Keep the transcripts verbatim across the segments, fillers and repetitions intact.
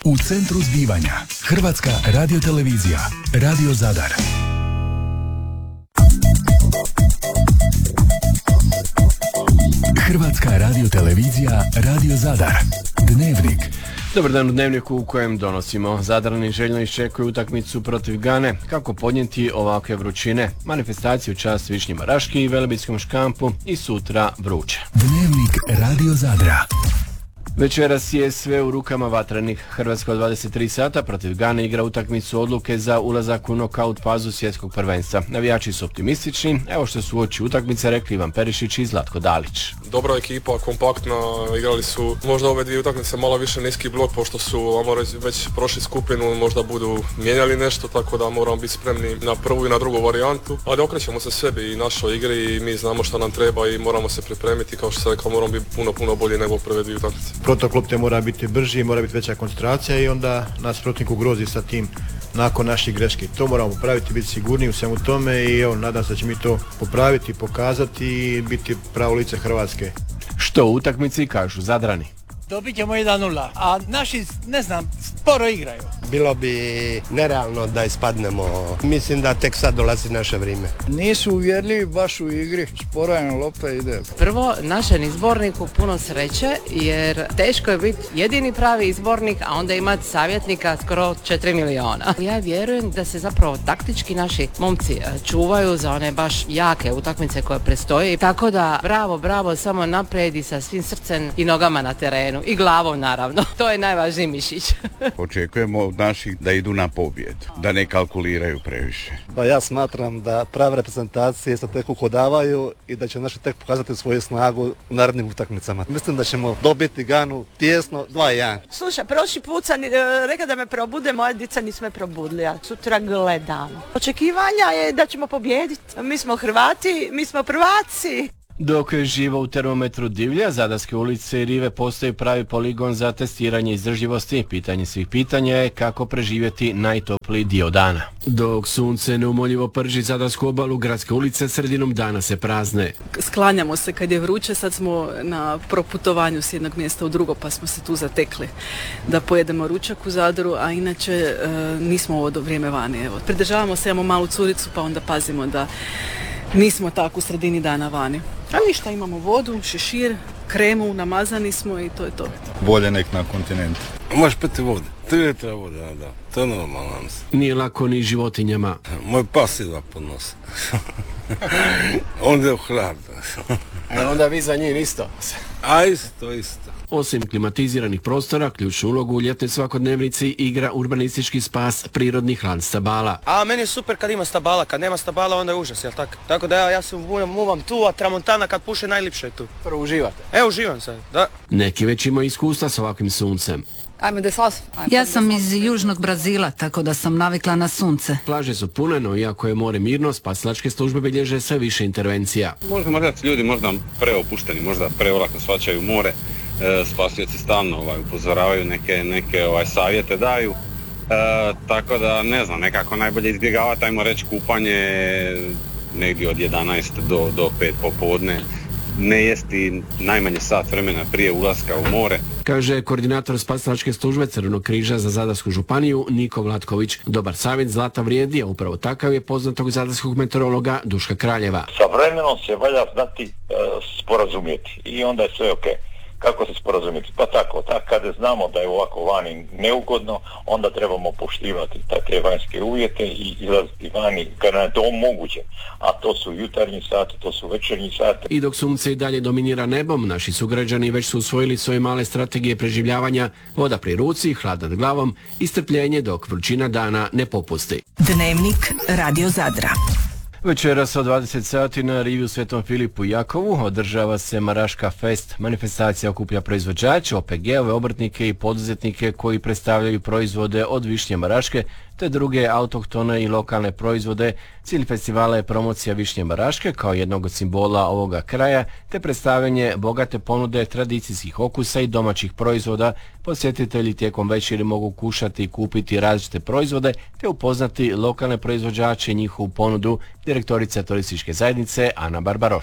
U centru zbivanja Hrvatska radiotelevizija, Radio Zadar. Hrvatska radiotelevizija, Radio Zadar. Dnevnik. Dobar dan u Dnevniku u kojem donosimo. Zadrani željno iščekuju utakmicu protiv Gane. Kako podnijeti ovakve vrućine? Manifestacije u čast Višnji Maraški i Velebitskom škampu i sutra vruće. Dnevnik Radio Zadra. Večeras je sve u rukama vatrenih. Hrvatska od dvadeset tri sata protiv Gane igra utakmicu odluke za ulazak u nokaut fazu svjetskog prvenstva. Navijači su optimistični, evo što su uoči utakmice rekli Ivan Perišić i Zlatko Dalić. Dobra ekipa, kompaktna, igrali su možda ove dvije utakmice malo više niski blok, pošto su već prošli skupinu, možda budu mijenjali nešto, tako da moramo biti spremni na prvu i na drugu varijantu. Ali okrećemo se sebi i našoj igri i mi znamo što nam treba i moramo se pripremiti, kao što se rekao, moramo biti puno, puno bolji nego prve dvije utakmice. Protok lopte mora biti brži, mora biti veća koncentracija i onda nas protivnik ugrozi sa tim nakon naših greški. To moramo popraviti, biti sigurni u svemu tome i evo, nadam se da će mi to popraviti, pokazati i biti pravo lice Hrvatske. Što u utakmici kažu Zadrani? Dobit ćemo jedan nula, a naši, ne znam, sporo igraju. Bilo bi nerealno da ispadnemo. Mislim da tek sad dolazi naše vrijeme. Nisu uvjerljivi baš u igri, sporo je lopta ide. Prvo, našem izborniku puno sreće, jer teško je biti jedini pravi izbornik, a onda imati savjetnika skoro četiri miliona. Ja vjerujem da se zapravo taktički naši momci čuvaju za one baš jake utakmice koje predstoje. Tako da, bravo, bravo, samo naprijed i sa svim srcem i nogama na terenu. I glavom, naravno. To je najvažniji mišić. Očekujemo od naših da idu na pobjedu, da ne kalkuliraju previše. Pa ja smatram da prave reprezentacije se tek uhodavaju i da će naši tek pokazati svoju snagu u narednim utakmicama. Mislim da ćemo dobiti Ganu tijesno dva jedan. Slušaj, prošli put sam rekao da me probude, moja djeca nisu me probudili, a sutra gledam. Očekivanja je da ćemo pobijediti. Mi smo Hrvati, mi smo prvaci. Dok je živo u termometru divlja, Zadarske ulice i rive postaju pravi poligon za testiranje izdržljivosti. Pitanje svih pitanja je kako preživjeti najtopliji dio dana. Dok sunce neumoljivo prži Zadarsku obalu, gradske ulice sredinom dana se prazne. Sklanjamo se kad je vruće, sad smo na proputovanju s jednog mjesta u drugo, pa smo se tu zatekli da pojedemo ručak u Zadru, a inače e, nismo ovo do vrijeme vani. Evo. Pridržavamo se, imamo malu curicu, pa onda pazimo da nismo tako u sredini dana vani. A ništa, imamo vodu, šešir, kremu, namazani smo i to je to. Bolje nek na kontinentu. Možeš piti vodu, tri litra vode, da, da, to je normalno. Nije lako ni životinjama. Moj pas idva pod nos. Onda je u hlad. A onda vi za njih isto? A isto, isto. Osim klimatiziranih prostora, ključnu ulogu u ljetnoj svakodnevnici igra urbanistički spas prirodnih hladnih stabala. A meni je super kad ima stabala, kad nema stabala onda je užas, jel tako? Tako da ja, ja se muvam tu, a tramontana kad puše najljepše je tu. Prvo uživate? E, uživam sad, da. Neki već imaju iskustva s ovakvim suncem. Ja sam iz južnog Brazila, tako da sam navikla na sunce. Plaže su pune, no iako je more mirno, spasilačke službe bilježe sve više intervencija. Možda možda ljudi možda preopušteni, možda preolako shvaćaju more. E, spasioci stalno ovaj, upozoravaju, neke, neke ovaj, savjete daju. E, tako da ne znam, nekako najbolje izbjegavati, ajmo reći, kupanje negdje od jedanaest do, do pet popodne. Ne jesti najmanje sat vremena prije ulaska u more. Kaže koordinator spasilačke službe Crvenog križa za Zadarsku županiju Niko Vlatković. Dobar savjet zlata vrijedi, a upravo takav je poznatog zadarskog meteorologa Duška Kraljeva. Sa vremenom se valja znati uh, sporazumjeti i onda je sve ok. Kako se sporazumjeti? Pa tako, tako, kada znamo da je ovako vani neugodno, onda trebamo poštivati te vanjske uvjete i izlaziti vani kada je to moguće. A to su jutarnji sati, to su večernji sati. I dok sunce i dalje dominira nebom, naši sugrađani već su usvojili svoje male strategije preživljavanja, voda pri ruci, hlad nad glavom i strpljenje dok vrućina dana ne popusti. Dnevnik Radio Zadra. Večeras od dvadeset sati na rivi u Svetom Filipu i Jakovu održava se Maraška Fest. Manifestacija okuplja proizvođače, O P G-ove, obrtnike i poduzetnike koji predstavljaju proizvode od višnje Maraške te druge autohtone i lokalne proizvode. Cilj festivala je promocija višnje Maraške kao jednog od simbola ovoga kraja te predstavljanje bogate ponude tradicijskih okusa i domaćih proizvoda. Posjetitelji tijekom večeri mogu kušati i kupiti različite proizvode te upoznati lokalne proizvođače i njihovu ponudu. Direktorica turističke zajednice Ana Barbaroša.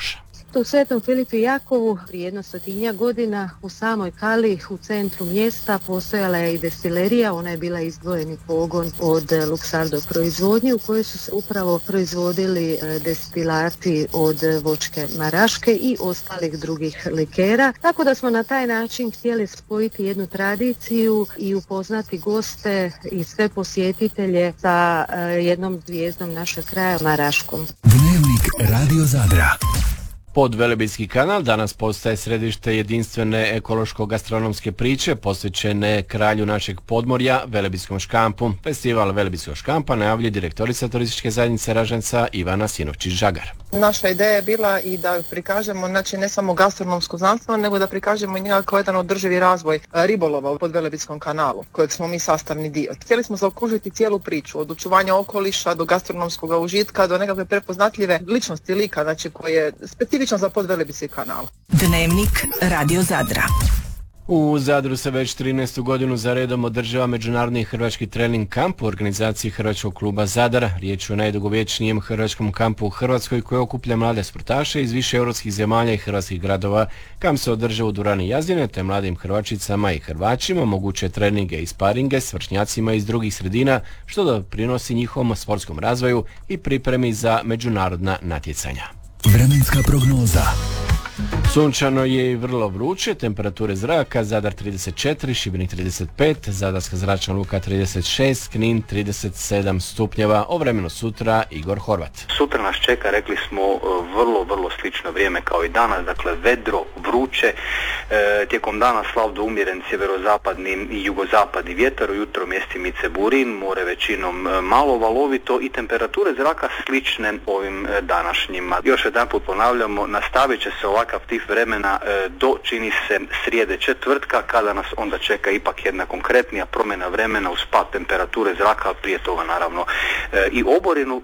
U Svetom Filipu i Jakovu prije jedno stotinja godina u samoj kali u centru mjesta postojala je i destilerija, ona je bila izdvojeni pogon od Luxardo proizvodnje u kojoj su se upravo proizvodili destilati od voćke maraške i ostalih drugih likera. Tako da smo na taj način htjeli spojiti jednu tradiciju i upoznati goste i sve posjetitelje sa jednom zvijezdom našeg kraja, Maraškom. Dnevnik Radio Zadra. Podvelebitski kanal danas postaje središte jedinstvene ekološko-gastronomske priče posvećene kralju našeg podmorja, Velebitskom škampu. Festival Velebitskog škampa najavljuje direktorica turističke zajednice Ražanca Ivana Sinovčić-Žagar. Naša ideja je bila i da prikažemo, znači ne samo gastronomsku znanstvenu, nego da prikažemo i njega kao jedan održivi razvoj ribolova u Podvelebitskom kanalu, kojeg smo mi sastavni dio. Htjeli smo zaokružiti cijelu priču, od očuvanja okoliša do gastronomskog užitka, do nekakve prepoznatljive ličnosti lika, znači koje je specifično za Podvelebitski kanal. Dnevnik Radio Zadra. U Zadru se već trinaestu godinu za redom održava međunarodni hrvački trening kamp u organizaciji Hrvačkog kluba Zadar. Riječ je o najdugovječnijem hrvačkom kampu u Hrvatskoj koji okuplja mlade sportaše iz više europskih zemalja i hrvatskih gradova. Kamp se održava u dvorani Jazine, te mladim Hrvačicama i Hrvaćima omogućuje treninge i sparinge s vršnjacima iz drugih sredina, što doprinosi njihovom sportskom razvoju i pripremi za međunarodna natjecanja. Vremenska prognoza. Sunčano je i vrlo vruće, temperature zraka Zadar trideset četiri, Šibenik trideset pet, Zadarska zračna luka trideset šest, Knin trideset sedam stupnjeva. O vremenu sutra Igor Horvat. Sutra nas čeka, rekli smo, vrlo, vrlo slično vrijeme kao i danas, dakle vedro, vruće, e, tijekom dana slab do umjeren sjeverozapadni i jugozapadni vjetar, ujutro mjestimice burin, more većinom malo valovito i temperature zraka slične ovim današnjima. Još jedanput ponavljamo, nastavit će se ovakav tip vremena e, do, čini se, srijede četvrtka, kada nas onda čeka ipak jedna konkretnija promjena vremena uz pad temperature zraka, prije toga naravno e, i oborinu.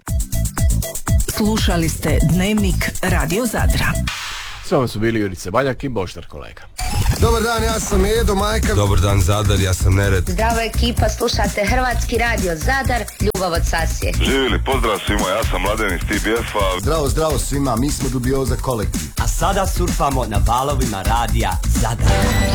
Slušali ste Dnevnik Radio Zadra. S vama su bili Jurice Baljak i Boždar kolega. Dobar dan, ja sam Edo Majka. Dobar dan Zadar, ja sam Nered. Zdravo ekipa, slušate Hrvatski radio Zadar, ljubav od Sasije. Živjeli, pozdrav svima, ja sam Mladen iz T B F-a. Zdravo, zdravo svima, mi smo Dubioza kolektiv. A sada surfamo na valovima radija Zadar.